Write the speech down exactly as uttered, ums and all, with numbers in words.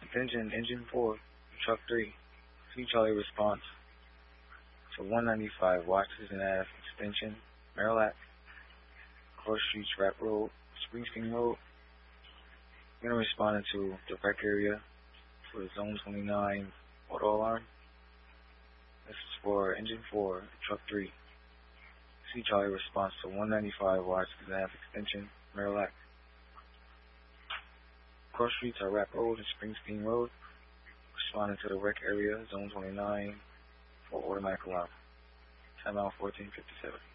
Attention, engine four, truck three. C Charlie response to one ninety-five Washington Ave Extension, Marillac, Cross Streets, Rap Road, Springsteen Road. We're going to respond to the wreck area for Zone twenty-nine auto alarm. This is for engine four, truck three. C Charlie response to one ninety-five Washington Ave Extension, Marillac. Cross Streets are Rap Road and Springsteen Road. Responding to the wreck area, Zone twenty-nine for automatic alarm. Time out fourteen fifty-seven.